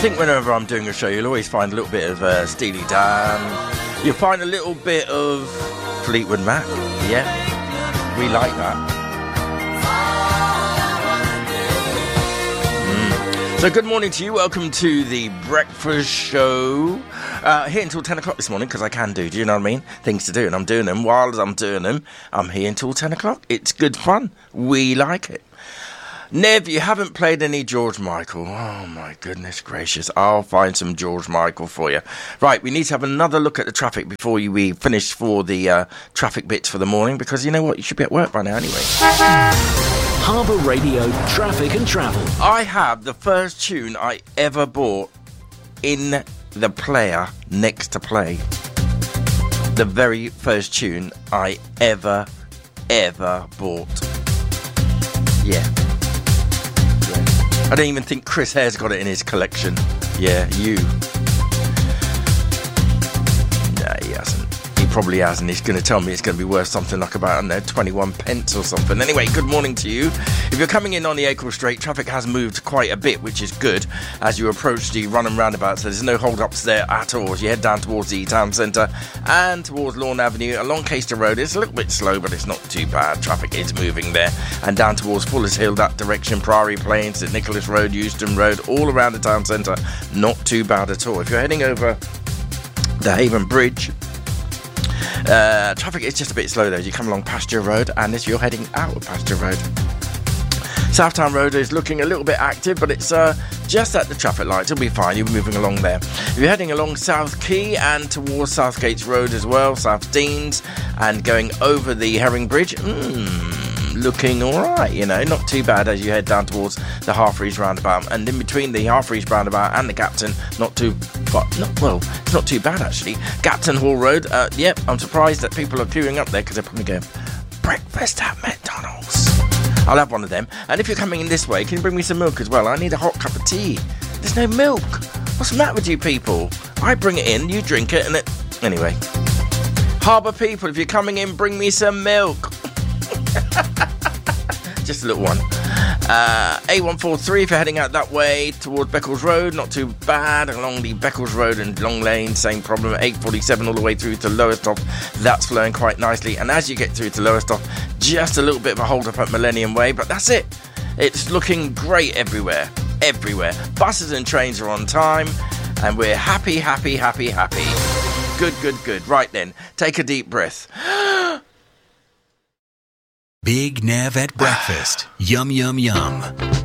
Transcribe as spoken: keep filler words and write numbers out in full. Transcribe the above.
think whenever I'm doing a show, you'll always find a little bit of uh, Steely Dan. You'll find a little bit of Fleetwood Mac. Yeah, we like that. Mm. So good morning to you. Welcome to the breakfast show. Uh, here until ten o'clock this morning, because I can do, do you know what I mean? Things to do, and I'm doing them. While I'm doing them, I'm here until ten o'clock. It's good fun. We like it. Nev, you haven't played any George Michael. Oh, my goodness gracious. I'll find some George Michael for you. Right, we need to have another look at the traffic before you, we finish for the uh, traffic bits for the morning, because you know what? You should be at work by now anyway. Harbour Radio Traffic and Travel. I have the first tune I ever bought in the player next to play. The very first tune I ever, ever bought. Yeah. I don't even think Chris Hare's got it in his collection. Yeah, you. No, he hasn't. He probably hasn't. He's going to tell me it's going to be worth something like about, I don't know, twenty-one pence or something. Anyway, good morning to you. If you're coming in on the Acle Straight, traffic has moved quite a bit, which is good, as you approach the run and roundabout, so there's no hold-ups there at all. As you head down towards the town centre and towards Lawn Avenue, along Caister Road, it's a little bit slow, but it's not too bad. Traffic is moving there. And down towards Fuller's Hill, that direction, Priory Plains, St Nicholas Road, Euston Road, all around the town centre, not too bad at all. If you're heading over the Haven Bridge, uh, traffic is just a bit slow there as you come along Pasture Road, and as you're heading out of Pasture Road. Southtown Road is looking a little bit active, but it's uh, just at the traffic lights. It'll be fine. You'll be moving along there. If you're heading along South Quay and towards Southgates Road as well, South Deans, and going over the Herring Bridge, mm, looking all right, you know, not too bad as you head down towards the Harfreys roundabout. And in between the Harfreys roundabout and the Gapton, not too, but not, well, it's not too bad actually. Gapton Hall Road, uh, yep, I'm surprised that people are queuing up there because they're probably going, breakfast at McDonald's. I'll have one of them. And if you're coming in this way, can you bring me some milk as well? I need a hot cup of tea. There's no milk. What's the matter with you people? I bring it in, you drink it, and it... Anyway. Harbour people, if you're coming in, bring me some milk. Just a little one. Uh, A one forty-three, if you're heading out that way towards Beccles Road, not too bad. Along the Beccles Road and Long Lane, same problem. eight forty-seven all the way through to Lowestoft, that's flowing quite nicely. And as you get through to Lowestoft, just a little bit of a hold up at Millennium Way, but that's it. It's looking great everywhere, everywhere. Buses and trains are on time, and we're happy, happy, happy, happy. Good, good, good. Right then, take a deep breath. Big Nev at breakfast. Yum, yum, yum.